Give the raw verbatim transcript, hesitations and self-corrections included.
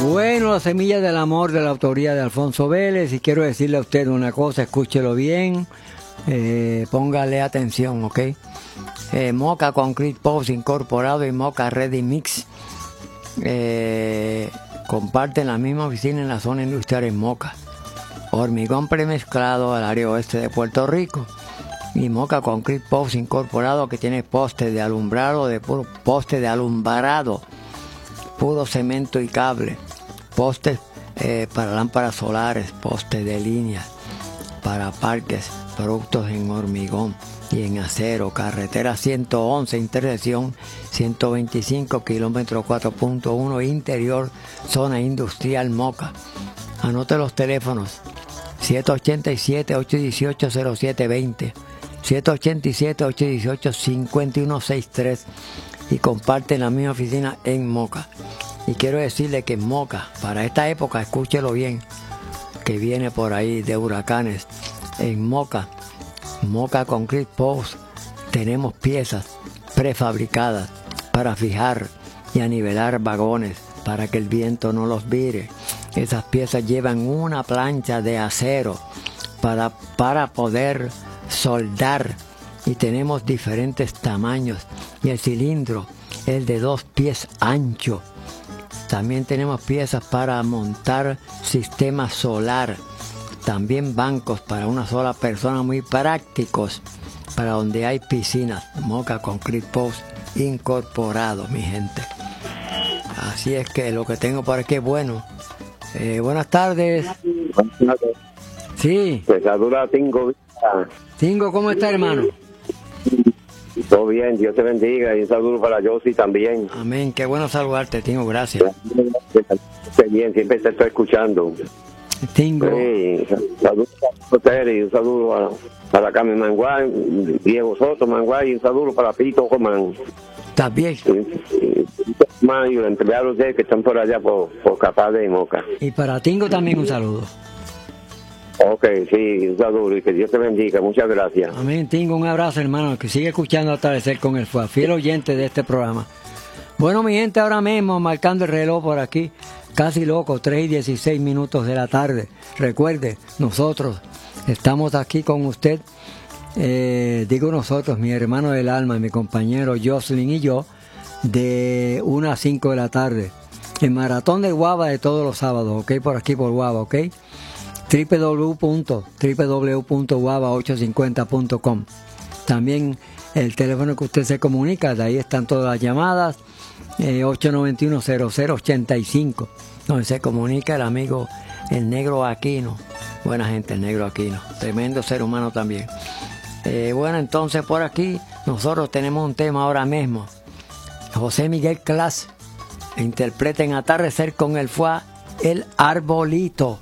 Bueno, Las Semillas del Amor, de la autoría de Alfonso Vélez, y quiero decirle a usted una cosa, escúchelo bien, eh, póngale atención, ¿ok? Eh, Moca Concrete Post Incorporado y Moca Ready Mix eh, comparten la misma oficina en la zona industrial en Moca. Hormigón premezclado al área oeste de Puerto Rico, y Moca Concrete Post Incorporado, que tiene postes de alumbrado, de puro poste de alumbrado, puro cemento y cable, postes eh, para lámparas solares, postes de línea para parques, productos en hormigón y en acero, carretera ciento once, intersección ciento veinticinco, kilómetro cuatro punto uno, interior, zona industrial Moca. Anote los teléfonos: siete ocho siete, ocho uno ocho, cero siete dos cero, siete ocho siete, ocho uno ocho, cinco uno seis tres, y comparten la misma oficina en Moca. Y quiero decirle que en Moca, para esta época, escúchelo bien, que viene por ahí de huracanes, en Moca, Moca Concrete Post, tenemos piezas prefabricadas para fijar y anivelar vagones para que el viento no los vire. Esas piezas llevan una plancha de acero para, para poder soldar, y tenemos diferentes tamaños, y el cilindro es de dos pies ancho. También tenemos piezas para montar sistema solar, también bancos para una sola persona muy prácticos para donde hay piscinas. Moca Concrete Post Incorporado, mi gente. Así es que lo que tengo por aquí es bueno. Eh, buenas tardes. Buenas tardes. Sí. Te saluda Tingo. Tingo, ¿cómo está, hermano? Todo bien, Dios te bendiga, y un saludo para Josie también. Amén, qué bueno saludarte, Tingo, gracias. Esté bien, siempre te estoy escuchando. Tingo. Sí, saludos para ustedes y un saludo a, para Carmen Manguay, Diego Soto Manguay, y un saludo para Pito Román. ¿Estás bien? Y los empleados de él que están por allá por, por Capaz de Moca. Y para Tingo también un saludo. Ok, sí, un saludo y que Dios te bendiga. Muchas gracias. Amén, Tingo, un abrazo, hermano, que sigue escuchando Atardecer con el Fuá, fiel oyente de este programa. Bueno, mi gente, ahora mismo marcando el reloj por aquí, casi loco, tres y dieciséis minutos de la tarde. Recuerde, nosotros estamos aquí con usted, eh, digo nosotros, mi hermano del alma, mi compañero Jocelyn y yo, de una a cinco de la tarde, en Maratón de Guava de todos los sábados, ok, por aquí por Guava, ok, w w w punto guava ochocientos cincuenta punto com. También el teléfono que usted se comunica, de ahí están todas las llamadas, eh, ocho nueve uno, cero cero ocho cinco, donde se comunica el amigo el Negro Aquino. Buena gente, el Negro Aquino, tremendo ser humano también. Eh, bueno, entonces por aquí nosotros tenemos un tema ahora mismo. José Miguel Clas interpreta en Atardecer con el Fuá, El Arbolito.